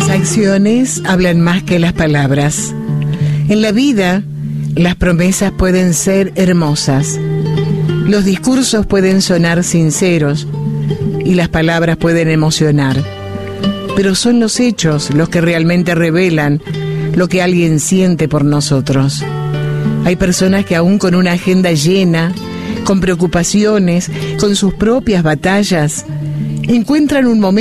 acciones hablan más que las palabras. En la vida, las promesas pueden ser hermosas, los discursos pueden sonar sinceros y las palabras pueden emocionar, pero son los hechos los que realmente revelan lo que alguien siente por nosotros. Hay personas que aún con una agenda llena, con preocupaciones, con sus propias batallas, encuentran un momento